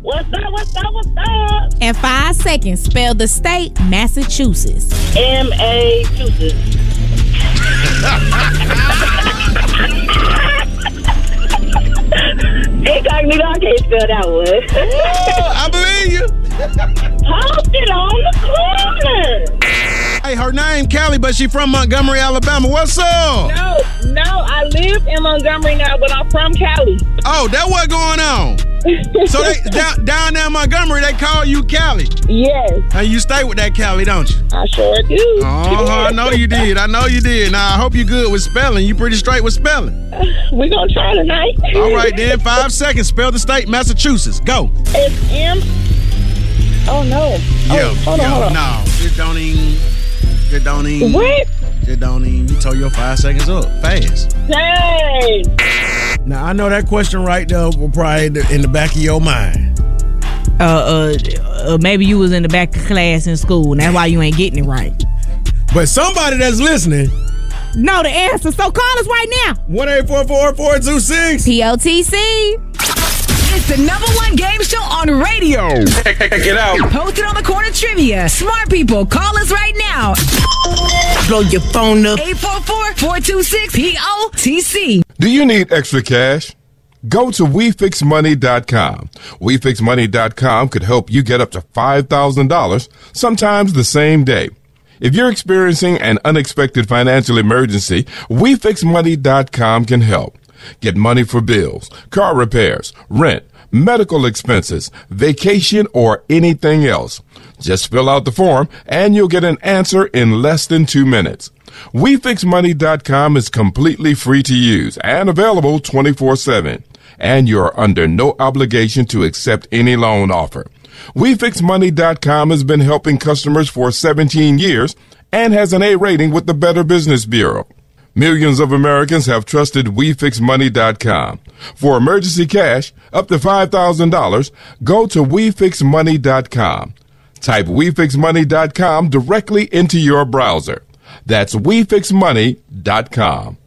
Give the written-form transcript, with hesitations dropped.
What's up? In 5 seconds, spell the state Massachusetts. Massachusetts. Incognito, I can't spell that one. Oh, I believe you. Posted on the corner. Hey, her name Callie, but she from Montgomery, Alabama. What's up? No, I live in Montgomery now, but I'm from Cali. Oh, that what going on? So they down there in Montgomery, they call you Callie. Yes. And you stay with that Callie, don't you? I sure do. Oh, I know you did. Now, I hope you good with spelling. You pretty straight with spelling. We're going to try tonight. All right, then. 5 seconds. Spell the state Massachusetts. Go. It's M. Oh, no. Hold on. No, it don't even. What? It don't even. You told your 5 seconds up. Fast. Dang. Now, I know that question right there will probably in the back of your mind. Maybe you was in the back of class in school, and that's why you ain't getting it right. But somebody that's listening know the answer, so call us right now. 1-844-426 POTC. It's the #1 game show on radio. Check it out. Posted on the corner trivia. Smart people, call us right now. Blow your phone up. 844-426 POTC. Do you need extra cash? Go to WeFixMoney.com. WeFixMoney.com could help you get up to $5,000, sometimes the same day. If you're experiencing an unexpected financial emergency, WeFixMoney.com can help. Get money for bills, car repairs, rent, medical expenses, vacation, or anything else. Just fill out the form and you'll get an answer in less than 2 minutes. WeFixMoney.com is completely free to use and available 24/7. And you're under no obligation to accept any loan offer. WeFixMoney.com has been helping customers for 17 years and has an A rating with the Better Business Bureau. Millions of Americans have trusted WeFixMoney.com. For emergency cash, up to $5,000, go to WeFixMoney.com. Type WeFixMoney.com directly into your browser. That's WeFixMoney.com.